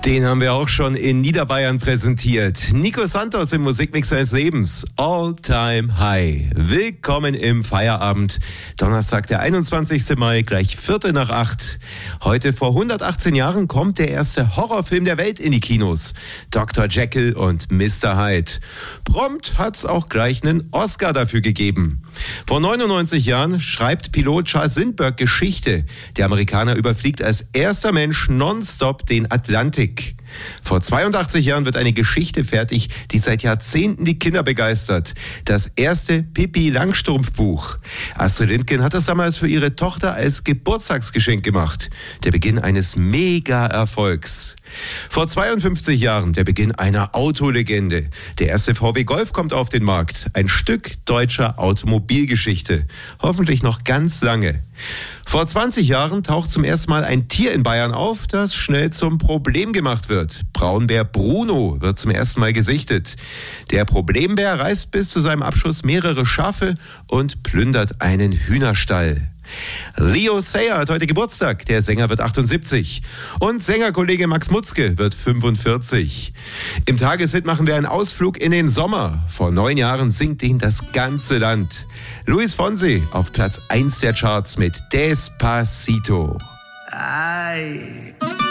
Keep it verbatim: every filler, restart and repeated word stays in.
Den haben wir auch schon in Niederbayern präsentiert. Nico Santos im Musikmix seines Lebens. All Time High. Willkommen im Feierabend. Donnerstag, der einundzwanzigsten Mai, gleich Viertel nach acht. Heute vor hundertachtzehn Jahren kommt der erste Horrorfilm der Welt in die Kinos. Doktor Jekyll und Mister Hyde. Prompt hat's auch gleich einen Oscar dafür gegeben. Vor neunundneunzig Jahren schreibt Pilot Charles Lindbergh Geschichte. Der Amerikaner überfliegt als erster Mensch nonstop den Atlantik. Vor zweiundachtzig Jahren wird eine Geschichte fertig, die seit Jahrzehnten die Kinder begeistert. Das erste Pippi-Langstrumpf-Buch. Astrid Lindgren hat das damals für ihre Tochter als Geburtstagsgeschenk gemacht. Der Beginn eines Mega-Erfolgs. Vor zweiundfünfzig Jahren der Beginn einer Autolegende. Der erste V W Golf kommt auf den Markt. Ein Stück deutscher Automobilgeschichte. Hoffentlich noch ganz lange. Vor zwanzig Jahren taucht zum ersten Mal ein Tier in Bayern auf, das schnell zum Problem gemacht wird. Braunbär Bruno wird zum ersten Mal gesichtet. Der Problembär reißt bis zu seinem Abschuss mehrere Schafe und plündert einen Hühnerstall. Leo Sayer hat heute Geburtstag, der Sänger wird achtundsiebzig. Und Sängerkollege Max Mutzke wird fünfundvierzig. Im Tageshit machen wir einen Ausflug in den Sommer. Vor neun Jahren singt ihn das ganze Land. Luis Fonsi auf Platz eins der Charts mit Despacito. Ay.